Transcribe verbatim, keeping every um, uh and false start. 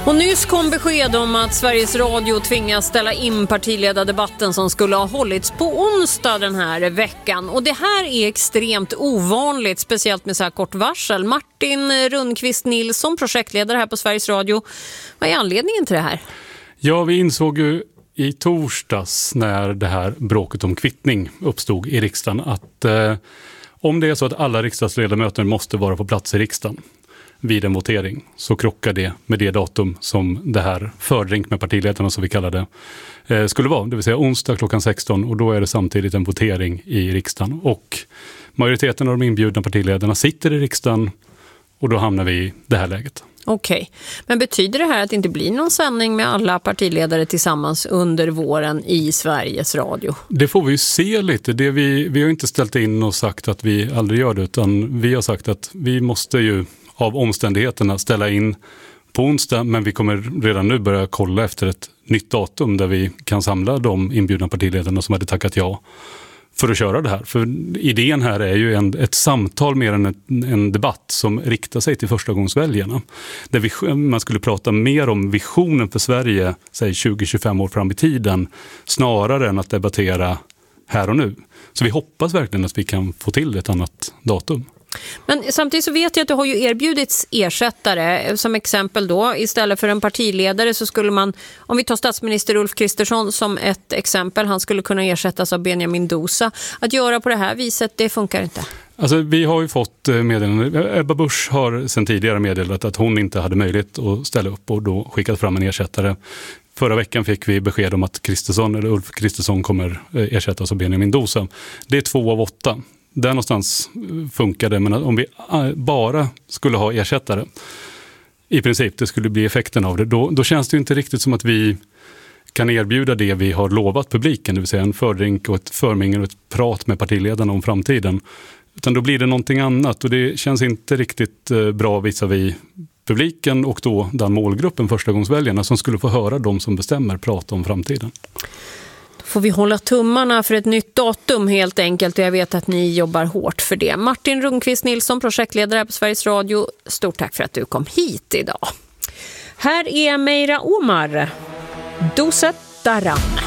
Och nyss kom besked om att Sveriges Radio tvingas ställa in partiledardebatten som skulle ha hållits på onsdag den här veckan. Och det här är extremt ovanligt, speciellt med så här kort varsel. Martin Rundqvist Nilsson, projektledare här på Sveriges Radio. Vad är anledningen till det här? Ja, vi insåg ju i torsdags när det här bråket om kvittning uppstod i riksdagen att eh, om det är så att alla riksdagsledamöter måste vara på plats i riksdagen vid en votering så krockar det med det datum som det här fördrink med partiledarna som vi kallar det eh, skulle vara. Det vill säga onsdag klockan sexton och då är det samtidigt en votering i riksdagen. Och majoriteten av de inbjudna partiledarna sitter i riksdagen och då hamnar vi i det här läget. Okej, okay. Men betyder det här att det inte blir någon sändning med alla partiledare tillsammans under våren i Sveriges Radio? Det får vi ju se lite. Det vi, vi har inte ställt in och sagt att vi aldrig gör det utan vi har sagt att vi måste ju av omständigheterna ställa in på onsdag, men vi kommer redan nu börja kolla efter ett nytt datum där vi kan samla de inbjudna partiledarna som hade tackat ja för att köra det här. För idén här är ju en, ett samtal mer än en, en debatt som riktar sig till förstagångsväljarna. Där vi, man skulle prata mer om visionen för Sverige, säg tjugo till tjugofem år fram i tiden, snarare än att debattera här och nu. Så vi hoppas verkligen att vi kan få till ett annat datum. Men samtidigt så vet jag att du har ju erbjudits ersättare. Som exempel då, istället för en partiledare så skulle man, om vi tar statsminister Ulf Kristersson som ett exempel, han skulle kunna ersättas av Benjamin Dosa. Att göra på det här viset, det funkar inte. Alltså vi har ju fått meddelande. Ebba Busch har sedan tidigare meddelat att hon inte hade möjlighet att ställa upp och då skickat fram en ersättare. Förra veckan fick vi besked om att Kristersson, eller Ulf Kristersson kommer ersättas av Benjamin Dosa. Det är två av åtta. Där någonstans funkar det, men om vi bara skulle ha ersättare i princip, det skulle bli effekten av det, då, då känns det ju inte riktigt som att vi kan erbjuda det vi har lovat publiken, det vill säga en fördrink och ett förmingel och ett prat med partiledarna om framtiden, utan då blir det någonting annat och det känns inte riktigt bra visavi publiken och då den målgruppen förstagångsväljarna som skulle få höra de som bestämmer prata om framtiden. Får vi hålla tummarna för ett nytt datum helt enkelt och jag vet att ni jobbar hårt för det. Martin Rundqvist Nilsson, projektledare på Sveriges Radio, stort tack för att du kom hit idag. Här är Meira Omar, Doset Daran.